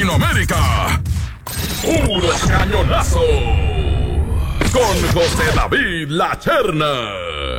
Latinoamérica. ¡Puros cañonazos! Con José David La Cherna.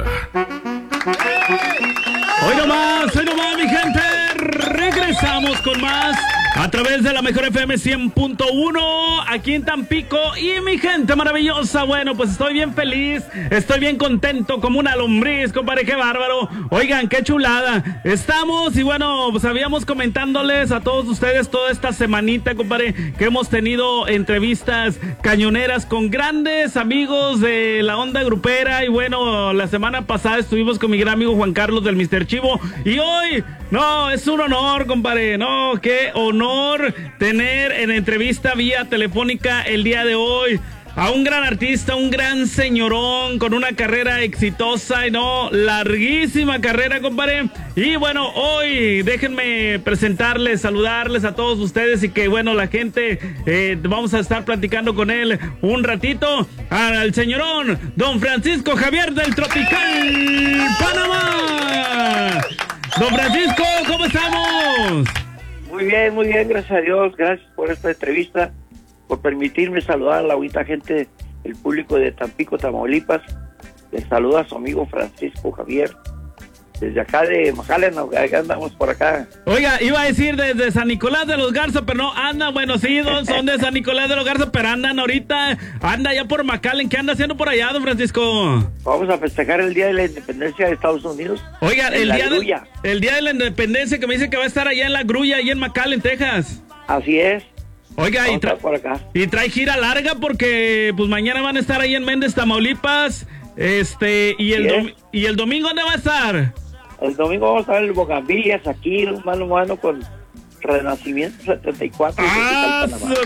Hoy nomás, mi gente. Regresamos con más a través de la Mejor FM 100.1 aquí en Tampico. Y mi gente maravillosa, bueno, pues estoy bien feliz, estoy bien contento como una lombriz, compadre, qué bárbaro. Oigan, qué chulada. Estamos y bueno, pues habíamos comentándoles a todos ustedes toda esta semanita, compadre, que hemos tenido entrevistas cañoneras con grandes amigos de la onda grupera. Y bueno, la semana pasada estuvimos con mi gran amigo Juan Carlos del Mr. Chivo. Y hoy, no, es un honor, compadre, no, qué honor tener en entrevista vía telefónica el día de hoy a un gran artista, un gran señorón con una carrera exitosa y no, larguísima carrera, compadre. Y bueno, hoy déjenme presentarles, saludarles a todos ustedes y que bueno, la gente, vamos a estar platicando con él un ratito, al señorón don Francisco Javier del Tropical Panamá. Don Francisco, ¿cómo estamos? Muy bien, gracias a Dios. Gracias por esta entrevista, por permitirme saludar a la bonita gente, el público de Tampico, Tamaulipas. Les saluda a su amigo Francisco Javier, desde acá de McAllen, acá andamos por acá. Oiga, iba a decir desde San Nicolás de los Garza, pero no, andan, bueno, sí, son de San Nicolás de los Garza, pero andan ahorita, anda ya por McAllen. ¿Qué anda haciendo por allá, don Francisco? Vamos a festejar el Día de la Independencia de Estados Unidos. Oiga, el día de la Independencia que me dice que va a estar allá en la Grulla, ahí en McAllen, Texas. Así es. Oiga, por acá. Y trae gira larga porque pues mañana van a estar ahí en Méndez, Tamaulipas, y el domingo, ¿dónde va a estar? El domingo vamos a estar en Bugambilias, aquí, mano a mano con Renacimiento 74. ¡Ah,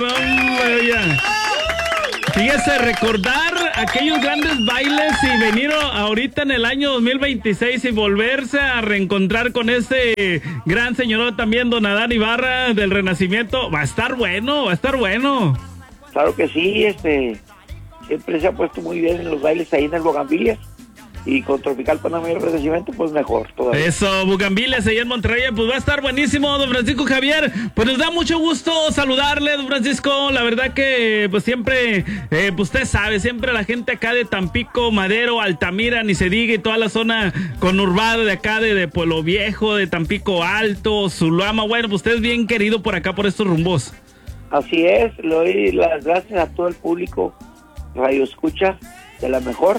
ya! Fíjese, recordar aquellos grandes bailes y venir ahorita en el año 2026 y volverse a reencontrar con ese gran señor también, don Adán Ibarra del Renacimiento. Va a estar bueno, Claro que sí, siempre se ha puesto muy bien en los bailes ahí en el Bugambilias. Y con Tropical Panamá y el Renacimiento, pues mejor todavía. Eso, Bugambilias, allá en Monterrey, pues va a estar buenísimo, don Francisco Javier. Pues nos da mucho gusto saludarle, don Francisco. La verdad que, pues siempre, pues usted sabe, siempre la gente acá de Tampico, Madero, Altamira, ni se diga, y toda la zona conurbada de acá, de Pueblo Viejo, de Tampico Alto, Zulama. Bueno, pues usted es bien querido por acá, por estos rumbos. Así es, le doy las gracias a todo el público Radio Escucha de la mejor.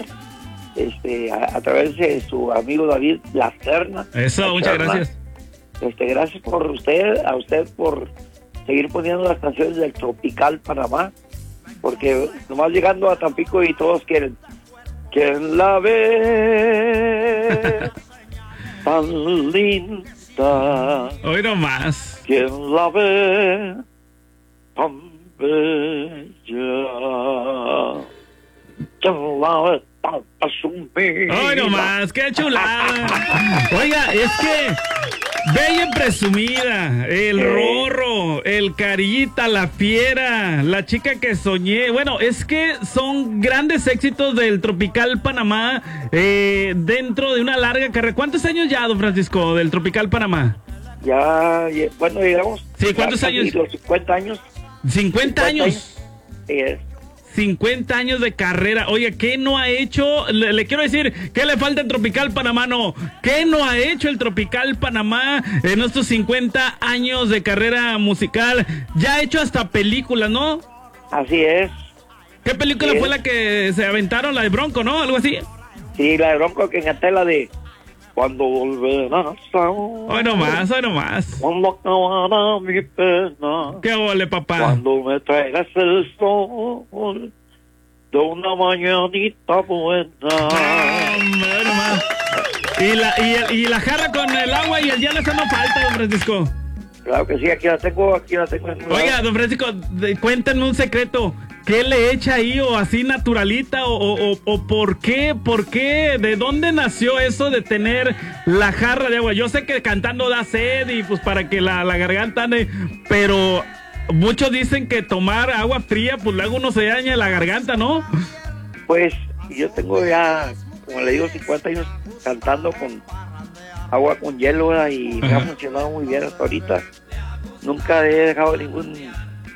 A través de su amigo David La Cherna. Eso, muchas gracias. Gracias a usted por seguir poniendo las canciones del Tropical Panamá, porque nomás llegando a Tampico y todos quieren la ve tan linda. Hoy nomás. ¿Quién la ve tan bella? ¿Quién la ve? ¡Ay, nomás! ¡Qué chulada! Oiga, es que bella y presumida, el Rorro, el Carita, la Fiera, la Chica que soñé. Bueno, es que son grandes éxitos del Tropical Panamá dentro de una larga carrera. ¿Cuántos años ya, don Francisco, del Tropical Panamá? Ya bueno, llegamos. Sí, ¿cuántos años? Los 50 años. 50 años. Sí, 50 años de carrera. Oye, ¿qué no ha hecho? Le quiero decir, ¿qué le falta al Tropical Panamá? No, ¿qué no ha hecho el Tropical Panamá en estos 50 años de carrera musical? Ya ha hecho hasta películas, ¿no? Así es. ¿Qué película fue la que se aventaron? La de Bronco, ¿no? Algo así. Sí, la de Bronco, que canté la de Cuando volverás a... Hoy nomás. Cuando acabará mi pena. ¡Qué ole, papá! Cuando me traigas el sol de una mañanita buena. Hombre, nomás. Y la jarra con el agua y el hielo, eso no falta, don Francisco. Claro que sí, aquí la tengo. Oiga, don Francisco, cuéntenme un secreto. ¿Qué le echa ahí o así naturalita o por qué? ¿De dónde nació eso de tener la jarra de agua? Yo sé que cantando da sed y pues para que la garganta ande, pero muchos dicen que tomar agua fría pues luego uno se daña la garganta, ¿no? Pues yo tengo ya, como le digo, 50 años cantando con agua con hielo, ¿verdad? Y me ha funcionado muy bien hasta ahorita. Nunca he dejado ningún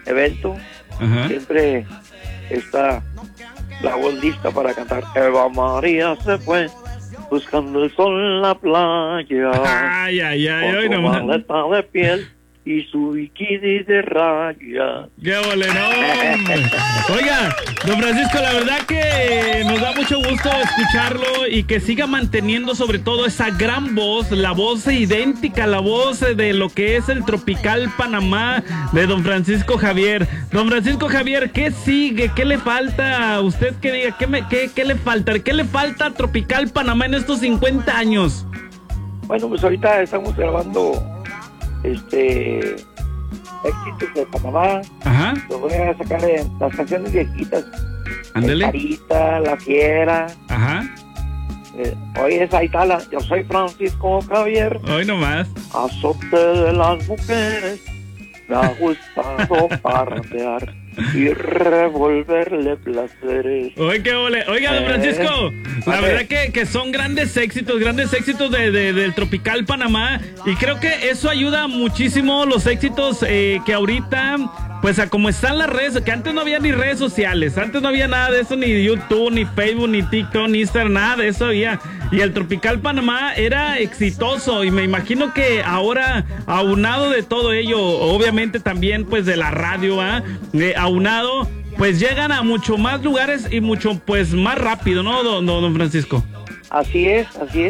evento, Ajá. siempre está la voz lista para cantar. Eva María se fue buscando el sol en la playa. Ay, ay, ay, hoy con su nomás. maleta de piel y su bikini de raya. ¡Qué bolenón! Oiga, don Francisco, la verdad que nos da mucho gusto escucharlo y que siga manteniendo sobre todo esa gran voz, la voz idéntica, la voz de lo que es el Tropical Panamá de don Francisco Javier. Don Francisco Javier, ¿qué sigue? ¿Qué le falta a usted que diga? ¿Qué le falta? ¿Qué le falta a Tropical Panamá en estos 50 años? Bueno, pues ahorita estamos grabando éxitos de Panamá. Ajá. Los voy a sacar las canciones viejitas. Ándele. Carita, La Fiera. Ajá. Oye, esa Itala, yo soy Francisco Javier, Hoy nomás. azote de las mujeres, me ha gustado parrandear y revolverle placeres. Oye, qué ole. Oiga, don Francisco, la verdad que son grandes éxitos del Tropical Panamá, y creo que eso ayuda muchísimo los éxitos que ahorita, pues a como están las redes, que antes no había ni redes sociales, antes no había nada de eso, ni YouTube, ni Facebook, ni TikTok, ni Instagram, nada de eso había. Y el Tropical Panamá era exitoso, y me imagino que ahora, aunado de todo ello, obviamente también pues de la radio, aunado, pues llegan a mucho más lugares y mucho pues más rápido, ¿no, don Francisco? Así es.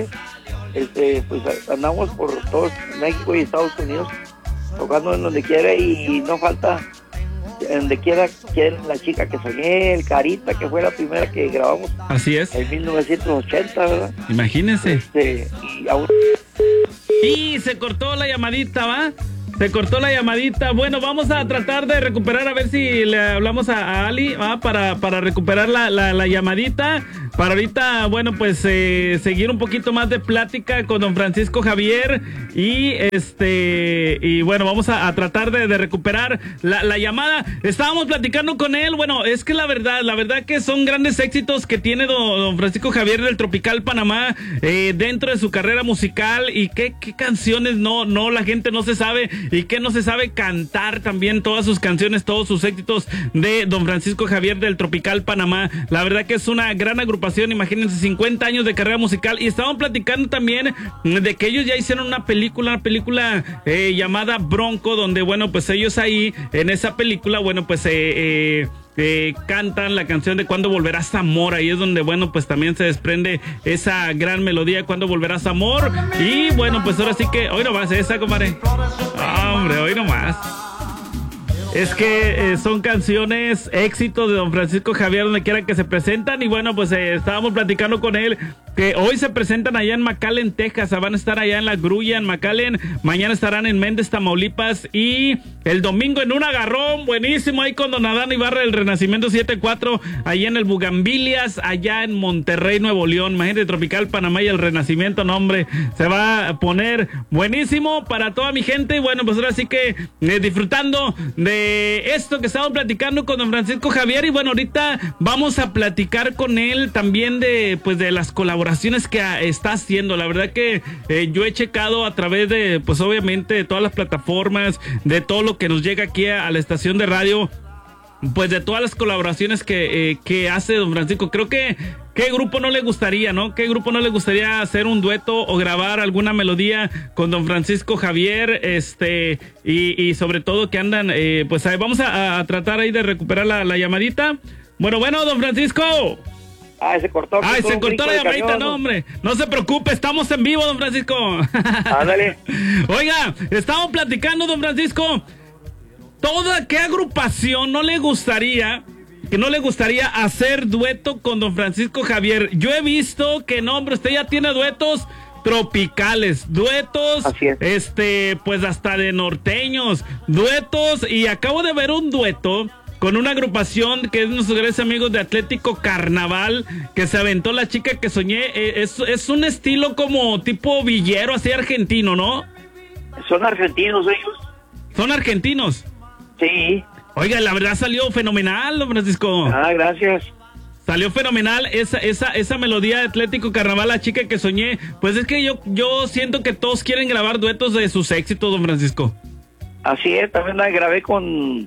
Pues andamos por todo México y Estados Unidos, tocando en donde quiera, y no falta en donde quiera quieren la chica que soñé, el Carita, que fue la primera que grabamos. Así es. En 1980, ¿verdad? Imagínense. Y aún... Y se cortó la llamadita, ¿va? Se cortó la llamadita. Bueno, vamos a tratar de recuperar, a ver si le hablamos a Ali, ¿va? Para recuperar la llamadita. Para ahorita, bueno, pues seguir un poquito más de plática con don Francisco Javier. Y bueno, vamos a tratar de recuperar la llamada. Estábamos platicando con él. Bueno, es que la verdad que son grandes éxitos que tiene don Francisco Javier del Tropical Panamá dentro de su carrera musical. Y qué canciones no la gente no se sabe, y que no se sabe cantar también todas sus canciones, todos sus éxitos de don Francisco Javier del Tropical Panamá. La verdad que es una gran agrupación. Imagínense, 50 años de carrera musical. Y estaban platicando también de que ellos ya hicieron una película llamada Bronco, donde, bueno, pues ellos ahí en esa película, bueno, pues cantan la canción de Cuando Volverás Amor. Ahí es donde, bueno, pues también se desprende esa gran melodía, Cuando Volverás Amor. Y bueno, pues ahora sí que hoy nomás esa, compadre. Hombre, hoy nomás. Es que son canciones, éxitos de don Francisco Javier donde quiera que se presentan. Y bueno, pues estábamos platicando con él que hoy se presentan allá en McAllen, Texas. Van a estar allá en La Grulla, en McAllen. Mañana estarán en Méndez, Tamaulipas. Y el domingo en un agarrón buenísimo ahí con don Adán Ibarra del Renacimiento 7-4, allá en el Bugambilias, allá en Monterrey, Nuevo León. Imagínate, Tropical Panamá y el Renacimiento, no, hombre, se va a poner buenísimo para toda mi gente. Y bueno, pues ahora sí que disfrutando de esto que estamos platicando con don Francisco Javier. Y bueno, ahorita vamos a platicar con él también de las colaboraciones que está haciendo. La verdad que yo he checado a través de, pues obviamente, de todas las plataformas, de todo lo que nos llega aquí a la estación de radio, pues de todas las colaboraciones que hace don Francisco. Creo que ¿qué grupo no le gustaría, no? ¿Qué grupo no le gustaría hacer un dueto o grabar alguna melodía con don Francisco Javier? Y sobre todo que andan, pues ahí vamos a tratar ahí de recuperar la llamadita. Bueno, don Francisco. Se cortó. Se cortó la llamadita, no, hombre. No se preocupe, estamos en vivo, don Francisco. Ándale. Oiga, estamos platicando, don Francisco. ¿Qué agrupación no le gustaría hacer dueto con don Francisco Javier? Yo he visto que, no, hombre, usted ya tiene duetos tropicales, duetos, pues hasta de norteños, duetos, y acabo de ver un dueto con una agrupación que es nuestros grandes amigos de Atlético Carnaval, que se aventó La Chica que Soñé. Es un estilo como tipo villero, así argentino, ¿no? Son argentinos ellos. ¿Son argentinos? Sí. Oiga, la verdad salió fenomenal, don Francisco. Gracias. Salió fenomenal esa melodía de Atlético Carnaval, La Chica que Soñé. Pues es que yo siento que todos quieren grabar duetos de sus éxitos, don Francisco. Así es, también la grabé con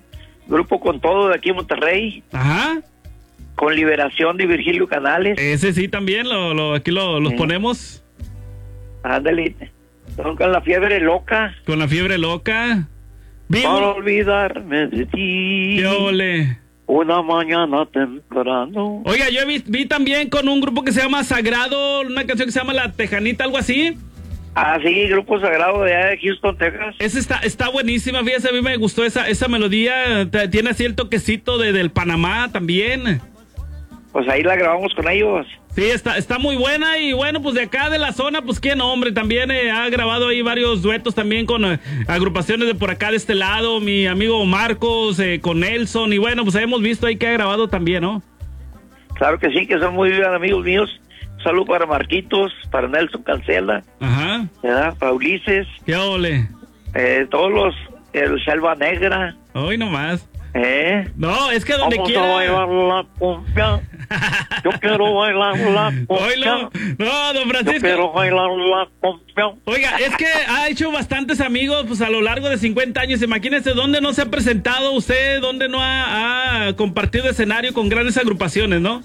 Grupo Con Todo de aquí en Monterrey. Ajá. Con Liberación de Virgilio Canales. Ese sí también, aquí los ponemos. Ándale. Con La Fiebre Loca. Con La Fiebre Loca. Para olvidarme de ti. ¡Qué ole! Una mañana temprano. Oiga, yo vi también con un grupo que se llama Sagrado, una canción que se llama La Tejanita, algo así. Ah, sí, Grupo Sagrado de allá de Houston, Texas. Esa está buenísima, fíjese, a mí me gustó esa melodía, tiene así el toquecito del Panamá también. Pues ahí la grabamos con ellos. Sí, está muy buena y bueno, pues de acá de la zona, pues quién hombre, también ha grabado ahí varios duetos también con agrupaciones de por acá de este lado, mi amigo Marcos, con Nelson y bueno, pues hemos visto ahí que ha grabado también, ¿no? Claro que sí, que son muy bien amigos míos. Salud para Marquitos, para Nelson Cancela, ajá, ¿verdad? Para Ulises. ¡Qué ole! Todos el Selva Negra. Hoy nomás. No, es que donde Vamos quiera. a bailar la cumbia. Yo quiero bailar la cumbia. Oilo. No, don Francisco. Yo quiero bailar la cumbia. Oiga, es que ha hecho bastantes amigos pues a lo largo de 50 años. Imagínese dónde no se ha presentado usted, dónde no ha compartido escenario con grandes agrupaciones, ¿no?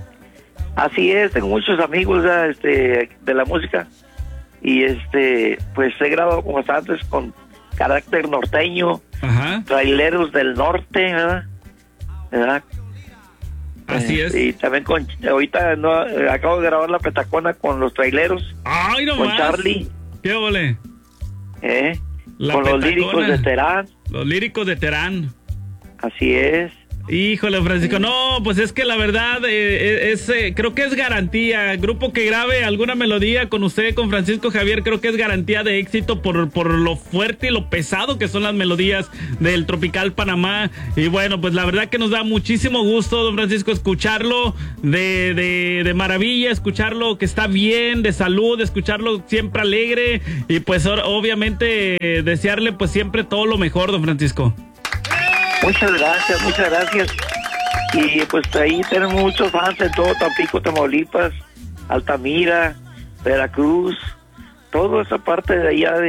Así es, tengo muchos amigos de la música y pues he grabado con bastantes con carácter norteño. Ajá. Traileros del norte, ¿verdad? Así es. Y también ahorita acabo de grabar La Petacona con los traileros. ¡Ay, no con más! Charlie. ¡Qué ole! Con los líricos de Terán. Los líricos de Terán. Así es. Híjole, Francisco, no, pues es que la verdad creo que es garantía. Grupo que grabe alguna melodía con usted, con Francisco Javier, creo que es garantía de éxito por lo fuerte y lo pesado que son las melodías del Tropical Panamá. Y bueno, pues la verdad que nos da muchísimo gusto, don Francisco, escucharlo de maravilla, escucharlo que está bien, de salud, escucharlo siempre alegre y pues obviamente desearle pues siempre todo lo mejor, don Francisco. Muchas gracias. Y pues ahí tenemos muchos fans en todo Tampico, Tamaulipas, Altamira, Veracruz, toda esa parte de allá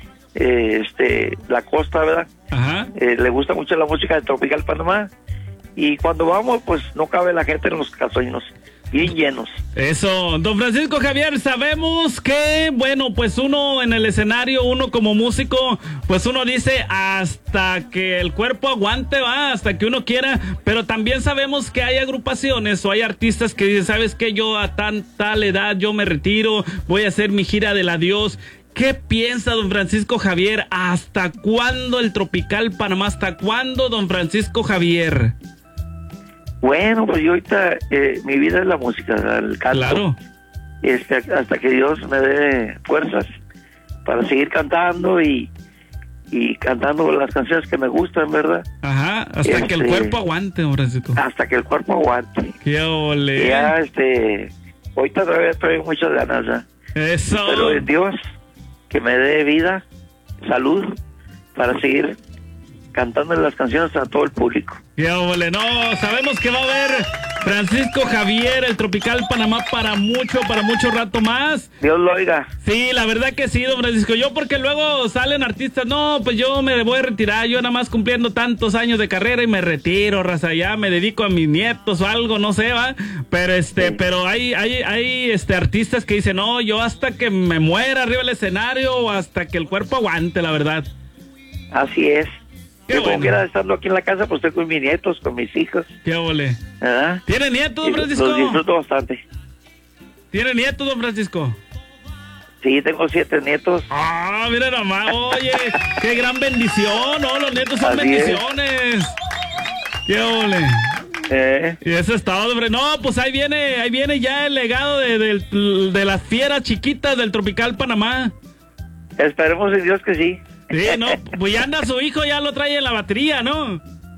de la costa, ¿verdad? Ajá. Le gusta mucho la música de Tropical Panamá y cuando vamos pues no cabe la gente en los casinos, bien llenos. Eso, don Francisco Javier, sabemos que, bueno, pues uno en el escenario, uno como músico, pues uno dice hasta que el cuerpo aguante, va, hasta que uno quiera, pero también sabemos que hay agrupaciones o hay artistas que dicen, ¿sabes qué? Yo a tal edad, yo me retiro, voy a hacer mi gira del adiós. ¿Qué piensa don Francisco Javier? ¿Hasta cuándo el Tropical Panamá? ¿Hasta cuándo, don Francisco Javier? Bueno, pues yo ahorita, mi vida es la música, el canto. Claro. Hasta que Dios me dé fuerzas para seguir cantando y cantando las canciones que me gustan, ¿verdad? Ajá, hasta que el cuerpo aguante, don Francisco. Hasta que el cuerpo aguante. ¡Qué ole! Ya, ahorita todavía traigo muchas ganas, ¿verdad? Eso. Pero en Dios, que me dé vida, salud, para seguir cantando las canciones a todo el público. ¡Qué ole! No, sabemos que va a haber Francisco Javier, el Tropical Panamá para mucho rato más. Dios lo oiga. Sí, la verdad que sí, don Francisco. Yo porque luego salen artistas, no, pues yo me voy a retirar, yo nada más cumpliendo tantos años de carrera y me retiro, raza, ya me dedico a mis nietos o algo, no sé, va. Pero sí. Pero hay artistas que dicen, no, yo hasta que me muera arriba del escenario o hasta que el cuerpo aguante, la verdad. Así es. Qué como bueno. quiera, estando aquí en la casa, pues estoy con mis nietos, con mis hijos. Qué ole. ¿Verdad? ¿Tiene nietos, don Francisco? Los disfruto bastante. ¿Tiene nietos, don Francisco? Sí, tengo 7 nietos. Ah, mira nomás, oye, qué gran bendición, ¿no? Los nietos son Así bendiciones. Qué ole. Y eso es todo, hombre. No, pues ahí viene ya el legado de las fieras chiquitas del Tropical Panamá. Esperemos en Dios que sí. Sí, no, pues ya anda su hijo, ya lo trae en la batería, ¿no?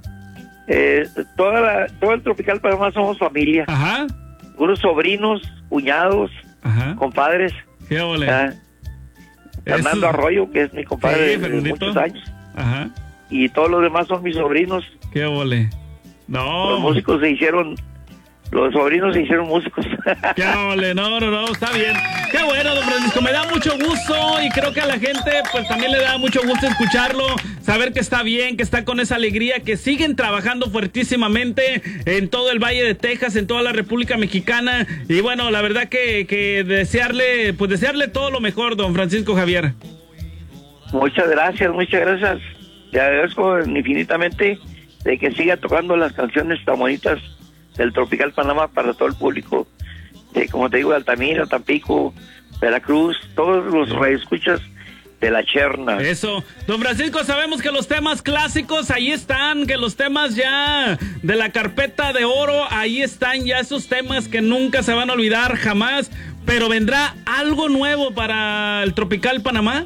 Todo el Tropical Panamá somos familia. Ajá. Unos sobrinos, cuñados, ajá, compadres. Qué ole. Fernando Arroyo, que es mi compadre sí, de muchos años. Ajá. Y todos los demás son mis sobrinos. Qué ole. No. Los músicos los sobrinos se hicieron músicos. Qué ole, no, está bien. Qué bueno, don Francisco, me da mucho gusto y creo que a la gente pues también le da mucho gusto escucharlo, saber que está bien, que está con esa alegría, que siguen trabajando fuertísimamente en todo el Valle de Texas, en toda la República Mexicana. Y bueno, la verdad que desearle todo lo mejor, don Francisco Javier. Muchas gracias, muchas gracias. Te agradezco infinitamente de que siga tocando las canciones tan bonitas del Tropical Panamá para todo el público. Como te digo, de Altamira, Tampico, Veracruz, todos los radioescuchas de la Cherna. Eso, don Francisco, sabemos que los temas clásicos ahí están, que los temas ya de la carpeta de oro, ahí están ya esos temas que nunca se van a olvidar jamás, pero ¿vendrá algo nuevo para el Tropical Panamá?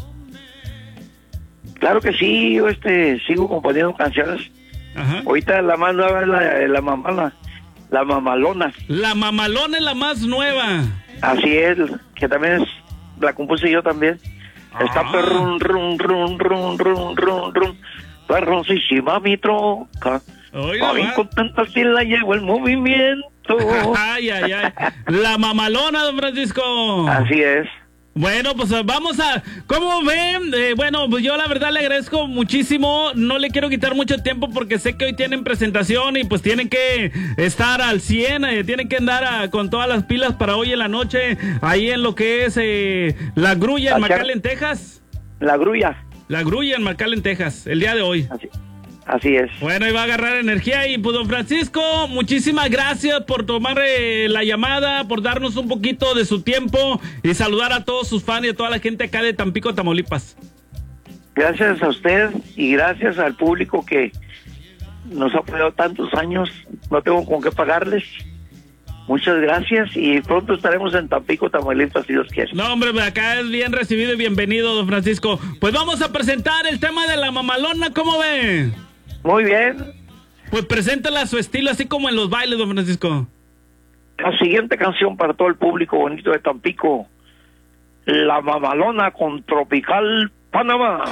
Claro que sí, yo sigo componiendo canciones. Ajá. Ahorita la más nueva es la mamalona. La mamalona es la más nueva. Así es, que también la compuse yo también. Está perrun, run, run, run, run, run, run. Perroncísima mi troca. Oiga, bien contenta si la llevo el movimiento. Ay, ay, ay. La mamalona, don Francisco. Así es. Bueno, pues vamos a... ¿Cómo ven? Bueno, pues yo la verdad le agradezco muchísimo. No le quiero quitar mucho tiempo porque sé que hoy tienen presentación y pues tienen que estar al 100. Tienen que andar con todas las pilas para hoy en la noche. Ahí en lo que es La Grulla en McAllen, Texas. La Grulla. La Grulla en McAllen, Texas. El día de hoy. Así es. Bueno, ahí va a agarrar energía. Y pues don Francisco, muchísimas gracias por tomar la llamada, por darnos un poquito de su tiempo y saludar a todos sus fans y a toda la gente acá de Tampico, Tamaulipas. Gracias a usted y gracias al público que nos ha apoyado tantos años. No tengo con qué pagarles. Muchas gracias y pronto estaremos en Tampico, Tamaulipas, si Dios quiere. No, hombre, acá es bien recibido y bienvenido, don Francisco. Pues vamos a presentar el tema de la mamalona, ¿cómo ve? Muy bien. Pues preséntala a su estilo, así como en los bailes, don Francisco. La siguiente canción para todo el público bonito de Tampico, La Mamalona con Tropical Panamá.